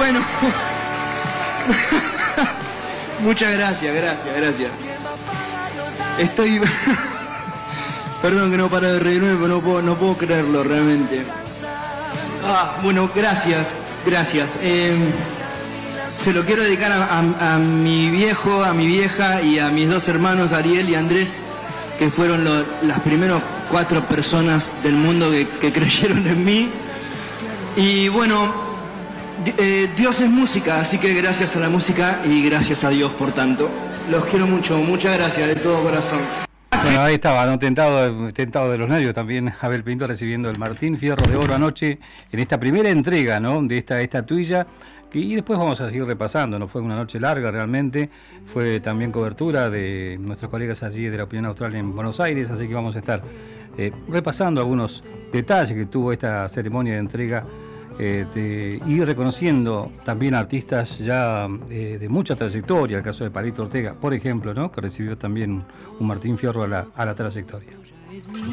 Bueno. Muchas gracias. Estoy... Perdón que no paro de reírme, pero no puedo creerlo realmente. Bueno, gracias. Se lo quiero dedicar a mi viejo, a mi vieja y a mis dos hermanos, Ariel y Andrés, que fueron las primeras 4 personas del mundo que creyeron en mí. Y bueno, Dios es música, así que gracias a la música y gracias a Dios por tanto. Los quiero mucho, muchas gracias de todo corazón. Bueno, ahí estaba, ¿no? Tentado de los nervios también Abel Pinto recibiendo el Martín Fierro de Oro anoche en esta primera entrega, ¿no? De esta estatuilla. Y después vamos a seguir repasando, no fue una noche larga realmente, fue también cobertura de nuestros colegas allí de la Opinión Austral en Buenos Aires, así que vamos a estar repasando algunos detalles que tuvo esta ceremonia de entrega y reconociendo también artistas ya de mucha trayectoria, el caso de Palito Ortega, por ejemplo, ¿no? Que recibió también un Martín Fierro a la trayectoria.